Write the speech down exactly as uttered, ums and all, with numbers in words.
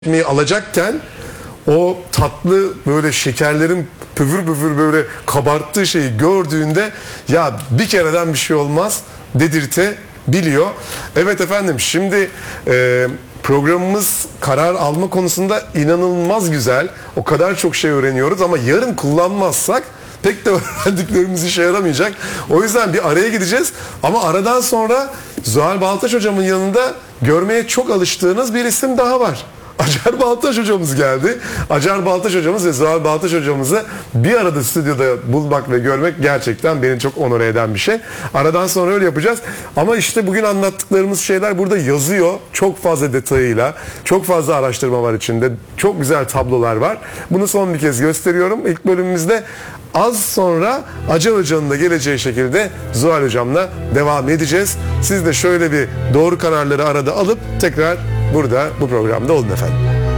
ekmeği alacakken o tatlı böyle şekerlerin püfür püfür böyle kabarttığı şeyi gördüğünde ya bir kereden bir şey olmaz dedirte biliyor. Evet efendim, şimdi e, programımız karar alma konusunda inanılmaz güzel. O kadar çok şey öğreniyoruz ama yarın kullanmazsak pek de öğrendiklerimiz işe yaramayacak. O yüzden bir araya gideceğiz. Ama aradan sonra Zuhal Baltaş hocamın yanında görmeye çok alıştığınız bir isim daha var. Acar Baltaş hocamız geldi. Acar Baltaş hocamız ve Zuhal Baltaş hocamızı bir arada stüdyoda bulmak ve görmek gerçekten beni çok onore eden bir şey. Aradan sonra öyle yapacağız. Ama işte bugün anlattıklarımız şeyler burada yazıyor. Çok fazla detayıyla, çok fazla araştırma var içinde. Çok güzel tablolar var. Bunu son bir kez gösteriyorum. İlk bölümümüzde az sonra Acar Hoca'nın da geleceği şekilde Zuhal Hocam'la devam edeceğiz. Siz de şöyle bir doğru kararları arada alıp tekrar burada bu programda olun efendim.